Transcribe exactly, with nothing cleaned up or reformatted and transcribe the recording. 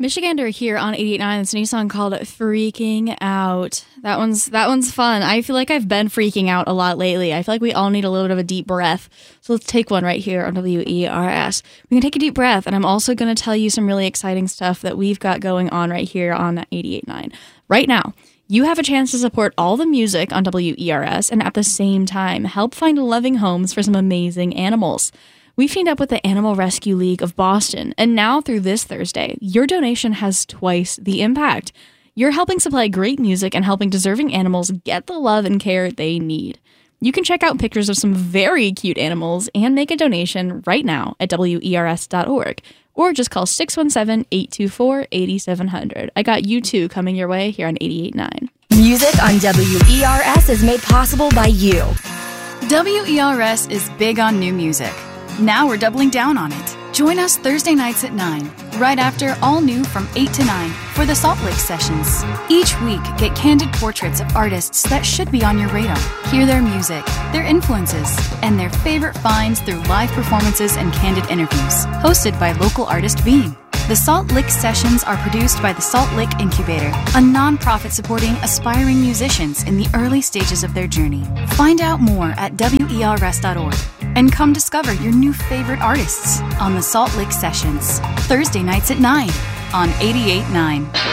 Michigander here on eighty-eight point nine. It's a new song called Freaking Out. That one's that one's fun. I feel like I've been freaking out a lot lately. I feel like we all need a little bit of a deep breath. So let's take one right here on W E R S. We can take a deep breath, and I'm also going to tell you some really exciting stuff that we've got going on right here on eighty-eight point nine. Right now, you have a chance to support all the music on W E R S and at the same time help find loving homes for some amazing animals. We've teamed up with the Animal Rescue League of Boston, and now through this Thursday, your donation has twice the impact. You're helping supply great music and helping deserving animals get the love and care they need. You can check out pictures of some very cute animals and make a donation right now at W E R S dot org, or just call six one seven, eight two four, eight seven zero zero. I got you two coming your way here on eighty-eight point nine. Music on W E R S is made possible by you. W E R S is big on new music. Now we're doubling down on it. Join us Thursday nights at nine, right after All New from eight to nine for the Salt Lake Sessions. Each week, get candid portraits of artists that should be on your radar. Hear their music, their influences, and their favorite finds through live performances and candid interviews, hosted by local artist Beam. The Salt Lake Sessions are produced by the Salt Lake Incubator, a nonprofit supporting aspiring musicians in the early stages of their journey. Find out more at W E R S dot org and come discover your new favorite artists on the Salt Lake Sessions, Thursday nights at nine on eighty-eight point nine.